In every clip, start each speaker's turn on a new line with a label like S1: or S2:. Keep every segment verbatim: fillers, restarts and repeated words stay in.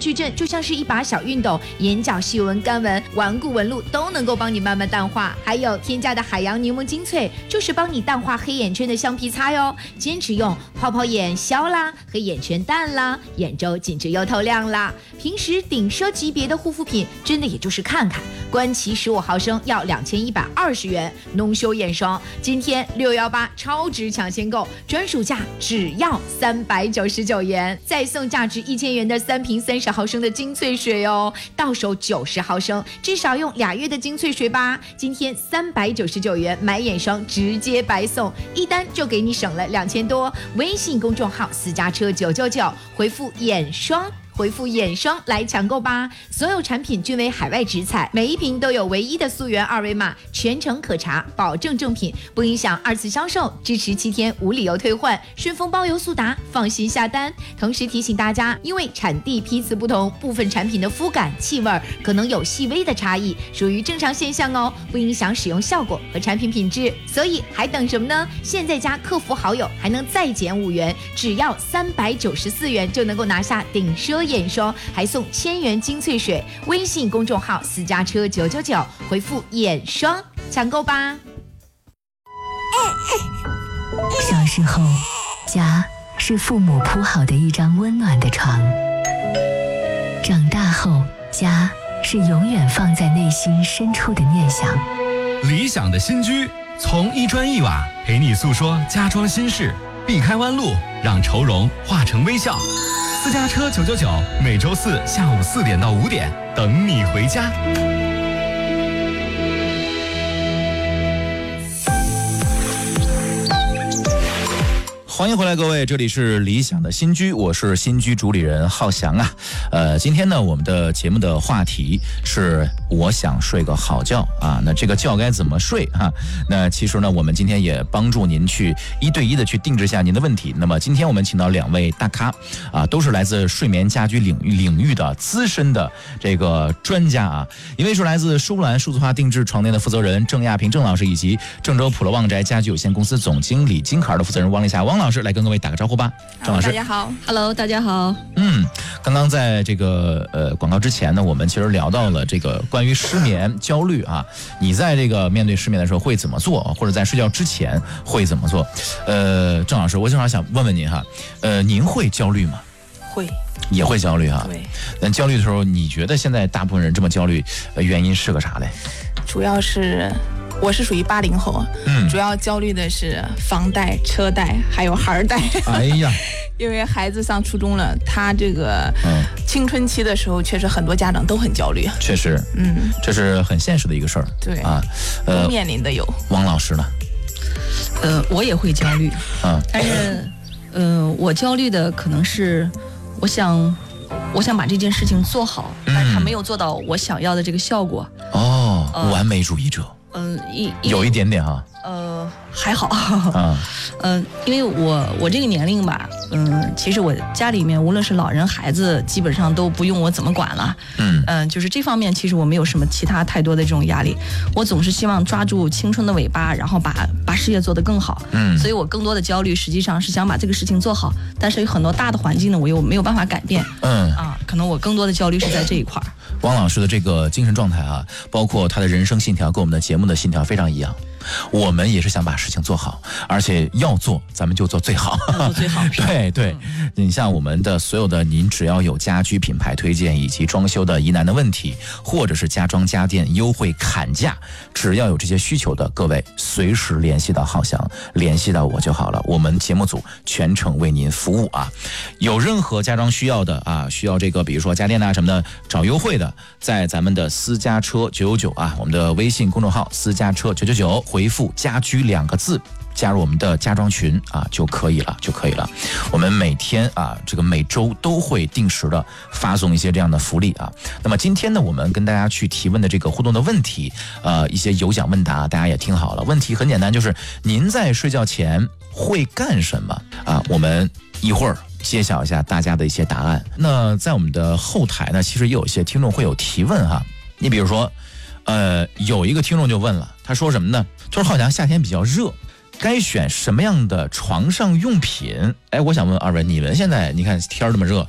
S1: 矩阵就像是一把小熨斗，眼角细纹、干纹、顽固纹路都能够帮你慢慢淡化。还有添加的海洋柠檬精粹，就是帮你淡化黑眼圈的橡皮擦哟。坚持用泡泡眼消啦，黑眼圈淡啦，眼周紧致又透亮啦。平时顶奢级别的护肤品，真的也就是看看。观其十五毫升要两千一百二十元，浓修眼霜今天六幺八超值抢先购，专属价只要三百九十九元，再送价值一千元的三瓶三十毫升的精粹水哦，到手九十毫升，至少用俩月的精粹水吧。今天三百九十九元买眼霜直接白送，一单就给你省了两千多。微信公众号私家车九九九，回复眼霜。回复眼霜来抢购吧！所有产品均为海外直采，每一瓶都有唯一的溯源二维码，全程可查，保证正品，不影响二次销售，支持七天无理由退换，顺丰包邮速达，放心下单。同时提醒大家，因为产地批次不同，部分产品的肤感、气味可能有细微的差异，属于正常现象哦，不影响使用效果和产品品质。所以还等什么呢？现在加客服好友还能再减五元，只要三百九十四元就能够拿下顶奢眼霜，还送千元精粹水。微信公众号私家车九九九，回复眼霜抢购吧。
S2: 小时候，家是父母铺好的一张温暖的床，长大后，家是永远放在内心深处的念想。
S3: 理想的新居，从一砖一瓦陪你诉说家装心事，避开弯路，让愁容化成微笑。私家车九九九，每周四下午四点到五点，等你回家。
S4: 欢迎回来，各位，这里是理想的新居，我是新居主理人浩翔啊。呃，今天呢，我们的节目的话题是我想睡个好觉啊。那这个觉该怎么睡哈、啊？那其实呢，我们今天也帮助您去一对一的去定制下您的问题。那么今天我们请到两位大咖啊，都是来自睡眠家居领域领域的资深的这个专家啊。一位是来自舒兰数字化定制床垫的负责人郑亚平郑老师，以及郑州普乐旺宅家居有限公司总经理金坎的负责人王丽霞王老师。来跟各位打个招呼吧，郑老师。
S5: 大家好 ，Hello， 大家好。
S4: 嗯，刚刚在这个呃广告之前呢，我们其实聊到了这个关于失眠焦虑啊，你在这个面对失眠的时候会怎么做，或者在睡觉之前会怎么做？呃，郑老师，我正好想问问您哈，呃，您会焦虑吗？
S5: 会，
S4: 也会焦虑哈。
S5: 对。
S4: 但焦虑的时候，你觉得现在大部分人这么焦虑，呃、原因是个啥嘞？
S5: 主要是。我是属于八零后，嗯，主要焦虑的是房贷、车贷还有孩儿贷。
S4: 哎呀，
S5: 因为孩子上初中了，他这个青春期的时候，确实很多家长都很焦虑。
S4: 确实，嗯，这是很现实的一个事儿。
S5: 对啊，呃，面临的有。
S4: 王老师呢？
S6: 呃，我也会焦虑，嗯，但是，呃，我焦虑的可能是，我想，我想把这件事情做好，嗯、但是他没有做到我想要的这个效果。
S4: 哦，呃、完美主义者。
S6: 嗯、呃，一
S4: 有一点点哈。
S6: 呃，还好。啊。嗯、呃，因为我我这个年龄吧，嗯、呃，其实我家里面无论是老人孩子，基本上都不用我怎么管了。嗯。嗯、呃，就是这方面，其实我没有什么其他太多的这种压力。我总是希望抓住青春的尾巴，然后把把事业做得更好。嗯。所以我更多的焦虑，实际上是想把这个事情做好，但是有很多大的环境呢，我又没有办法改变。嗯。啊，可能我更多的焦虑是在这一块。
S4: 王老师的这个精神状态啊，包括他的人生信条，跟我们的节目的信条非常一样。我们也是想把事情做好，而且要做咱们就做最好，
S6: 做最好。
S4: 对对，你像我们的所有的，您只要有家居品牌推荐以及装修的疑难的问题，或者是家装家电优惠砍价，只要有这些需求的各位，随时联系到浩翔，联系到我就好了。我们节目组全程为您服务啊！有任何家装需要的啊，需要这个比如说家电啊什么的找优惠的，在咱们的私家车九九九啊，我们的微信公众号私家车九九九。回复家居两个字，加入我们的家装群啊就可以了，就可以了。我们每天啊，这个每周都会定时的发送一些这样的福利啊。那么今天呢，我们跟大家去提问的这个互动的问题，呃，一些有奖问答，大家也听好了。问题很简单，就是您在睡觉前会干什么啊？我们一会儿揭晓一下大家的一些答案。那在我们的后台呢，其实也有一些听众会有提问哈。你比如说，呃，有一个听众就问了，他说什么呢？他说好像夏天比较热，该选什么样的床上用品？哎，我想问二位，你们现在你看天这么热，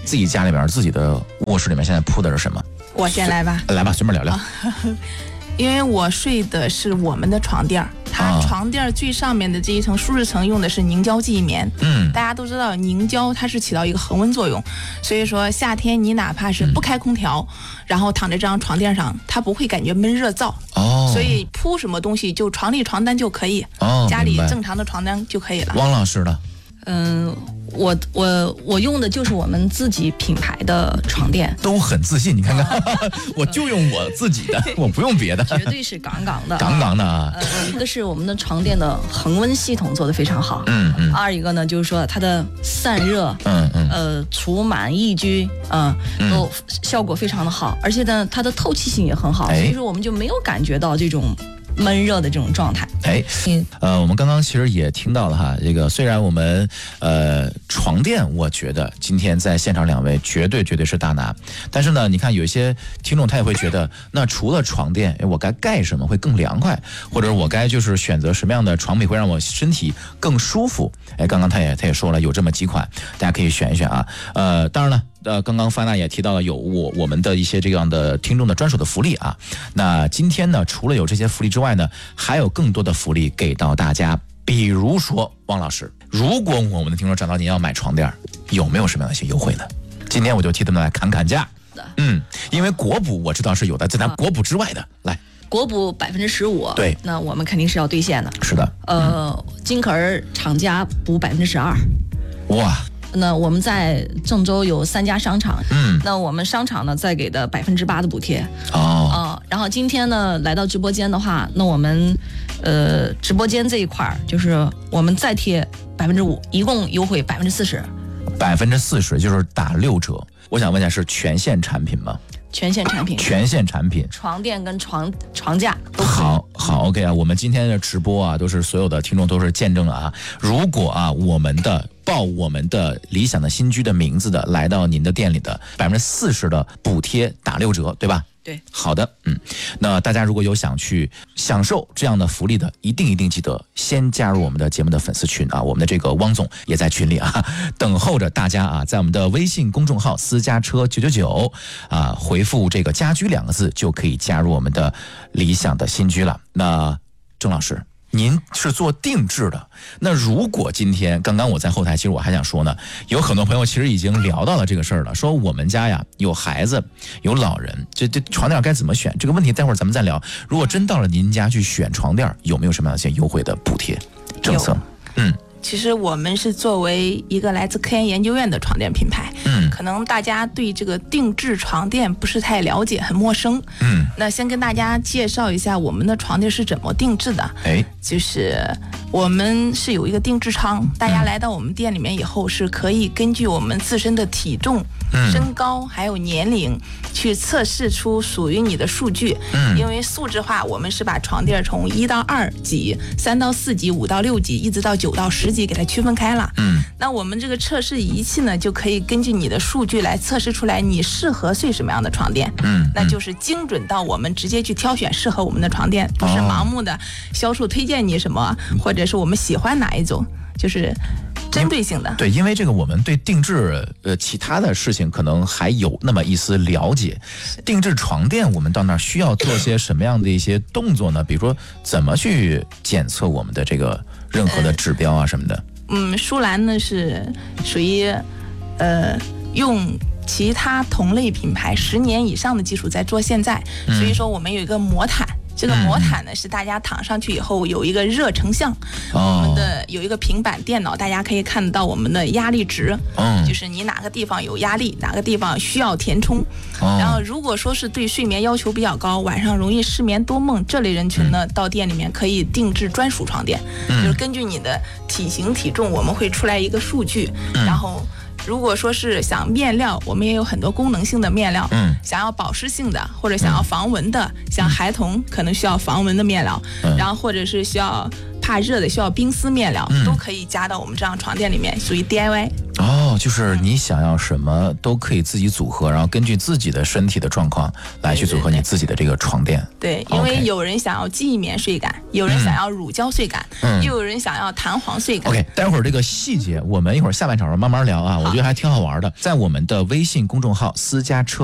S4: 自己家里边自己的卧室里面现在铺的是什么？
S5: 我先来吧。
S4: 来吧，随便聊聊。啊
S5: 因为我睡的是我们的床垫，它床垫最上面的这一层舒适层用的是凝胶记忆棉。嗯，大家都知道凝胶它是起到一个恒温作用，所以说夏天你哪怕是不开空调，嗯、然后躺在这张床垫上，它不会感觉闷热燥。哦，所以铺什么东西就床立床单就可以。哦，家里正常的床单就可以了。
S4: 汪老师呢？
S6: 嗯，我我我用的就是我们自己品牌的床垫，
S4: 都很自信。你看看，我就用我自己的，我不用别的，
S6: 绝对是杠杠的，
S4: 杠杠的啊。
S6: 呃，一个是我们的床垫的恒温系统做得非常好，嗯嗯。二一个呢，就是说它的散热，嗯嗯，呃，除螨抑菌，嗯、呃，都效果非常的好，而且呢，它的透气性也很好，所以说我们就没有感觉到这种闷热的这种状态。
S4: 哎，呃，我们刚刚其实也听到了哈，这个虽然我们呃床垫，我觉得今天在现场两位绝对绝对是大拿，但是呢，你看有一些听众他也会觉得，那除了床垫，哎，我该盖什么会更凉快，或者我该就是选择什么样的床品会让我身体更舒服？哎，刚刚他也他也说了，有这么几款，大家可以选一选啊。呃，当然了。呃，刚刚范娜也提到了有我我们的一些这样的听众的专属的福利啊。那今天呢，除了有这些福利之外呢，还有更多的福利给到大家。比如说，汪老师，如果我们的听众找到您要买床垫，有没有什么样的一些优惠呢？今天我就替他们来砍砍价。嗯，因为国补我知道是有的，在咱国补之外的，来。
S6: 国补百分之十五，
S4: 对，
S6: 那我们肯定是要兑现的。
S4: 是的，
S6: 呃，金可儿厂家补百分之十二。
S4: 哇。
S6: 那我们在郑州有三家商场，嗯，那我们商场呢再给的百分之八的补贴，哦，啊、呃，然后今天呢来到直播间的话，那我们呃直播间这一块就是我们再贴百分之五，一共优惠百分之四十，
S4: 百分之四十就是打六折。我想问一下，是全线产品吗？
S6: 全线产品，
S4: 全线产品，
S6: 床垫跟床床架都
S4: 好好 OK 啊。我们今天的直播啊，都是所有的听众都是见证了啊。如果啊，我们的报我们的理想的新居的名字的来到您的店里的百分之四十的补贴打六折，对吧？
S6: 对，
S4: 好的，嗯，那大家如果有想去享受这样的福利的，一定一定记得先加入我们的节目的粉丝群啊，我们的这个汪总也在群里啊，等候着大家啊，在我们的微信公众号私家车九九九啊，回复这个家居两个字就可以加入我们的理想的新居了。那郑老师，您是做定制的，那如果今天刚刚我在后台，其实我还想说呢，有很多朋友其实已经聊到了这个事儿了，说我们家呀有孩子有老人，这这床垫该怎么选这个问题，待会儿咱们再聊。如果真到了您家去选床垫，有没有什么样一些优惠的补贴政策？嗯。
S5: 其实我们是作为一个来自科研研究院的床垫品牌，嗯，可能大家对这个定制床垫不是太了解，很陌生，嗯，那先跟大家介绍一下我们的床垫是怎么定制的，哎，就是我们是有一个定制仓，大家来到我们店里面以后是可以根据我们自身的体重、嗯、身高还有年龄去测试出属于你的数据，嗯，因为素质化，我们是把床垫从一到二级、三到四级、五到六级，一直到九到十级给它区分开了。嗯，那我们这个测试仪器呢，就可以根据你的数据来测试出来你适合睡什么样的床垫。嗯，那就是精准到我们直接去挑选适合我们的床垫，不是盲目的销售推荐你什么，或者是我们喜欢哪一种，就是针对性的。
S4: 对，因为这个我们对定制呃其他的事情可能还有那么一丝了解，定制床垫我们到那儿需要做些什么样的一些动作呢？比如说怎么去检测我们的这个任何的指标啊什么的？
S5: 嗯，舒兰呢是属于呃用其他同类品牌十年以上的技术在做现在，所以说我们有一个魔毯。这个魔毯呢是大家躺上去以后有一个热成像，哦、我们的有一个平板电脑，大家可以看得到我们的压力值，哦、就是你哪个地方有压力，哪个地方需要填充。哦、然后如果说是对睡眠要求比较高，晚上容易失眠多梦这类人群呢，嗯、到店里面可以定制专属床垫，嗯、就是根据你的体型体重，我们会出来一个数据，嗯、然后。如果说是想面料，我们也有很多功能性的面料，嗯，想要保湿性的或者想要防蚊的，嗯、像孩童可能需要防蚊的面料，嗯、然后或者是需要怕热的需要冰丝面料，
S4: 嗯、
S5: 都可以加到我们这样床垫里面，属于 D I Y。
S4: 哦，就是你想要什么都可以自己组合，然后根据自己的身体的状况来去组合你自己的这个床垫。
S5: 对，对，因为有人想要记忆棉睡感，有人想要乳胶睡感，嗯、又有人想要弹簧睡感。
S4: OK， 待会儿这个细节我们一会儿下半场慢慢聊啊，我觉得还挺好玩的。在我们的微信公众号私家车